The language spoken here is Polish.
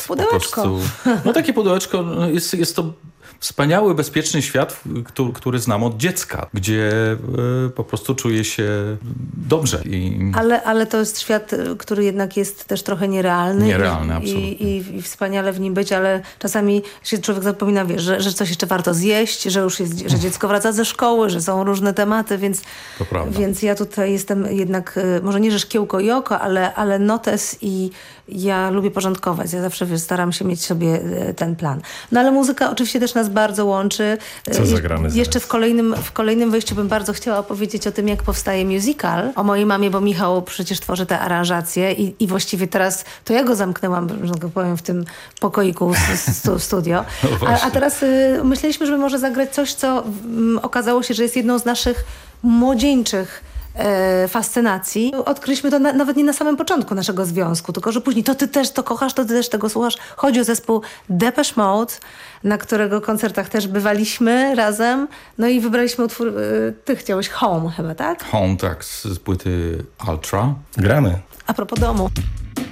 Pudełeczko. No takie pudełeczko, jest to wspaniały, bezpieczny świat, który znam od dziecka, gdzie po prostu czuję się dobrze. Ale to jest świat, który jednak jest też trochę nierealny. Nierealny, absolutnie. I wspaniale w nim być, ale czasami się człowiek zapomina, że coś jeszcze warto zjeść, że dziecko wraca ze szkoły, że są różne tematy, więc ja tutaj jestem jednak, może nie, że szkiełko i oko, ale notes i ja lubię porządkować. Ja zawsze staram się mieć sobie ten plan. No ale muzyka oczywiście też nas bardzo łączy. Co zagramy Jeszcze w kolejnym wejściu bym bardzo chciała opowiedzieć o tym, jak powstaje musical. O mojej mamie, bo Michał przecież tworzy te aranżacje i właściwie teraz to ja go zamknęłam, że tak powiem, w tym pokoiku studio. A teraz myśleliśmy, żeby może zagrać coś, co okazało się, że jest jedną z naszych młodzieńczych fascynacji. Odkryliśmy to nawet nie na samym początku naszego związku, tylko że później to ty też to kochasz, to ty też tego słuchasz. Chodzi o zespół Depeche Mode, na którego koncertach też bywaliśmy razem. No i wybraliśmy utwór, ty chciałeś Home chyba, tak? Home, tak, z płyty Ultra. Gramy. A propos domu.